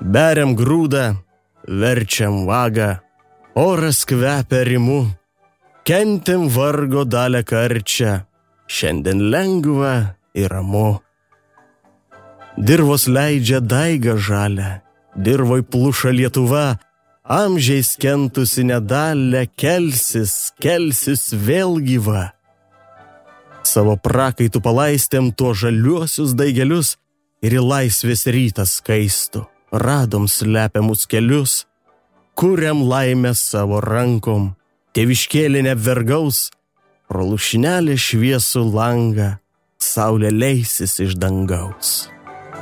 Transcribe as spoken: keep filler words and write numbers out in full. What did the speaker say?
Beriam grūdą, verčiam vagą, oras kvepia rimu, kentim vargo dalę karčią, šiandien lengva ir ramu. Dirvos leidžia daigą žalę, dirvoj pluša Lietuva, amžiais kentusi nedalę, kelsis, kelsis vėl gyva. Savo prakaitų palaistėm tuo žaliuosius daigelius ir į laisvės rytą skaistų, radom slepiamus kelius, kuriam laimę savo rankom, tėviškėlė neapvergaus, pro lūšnelę šviesų langą, saulė leisis iš dangaus.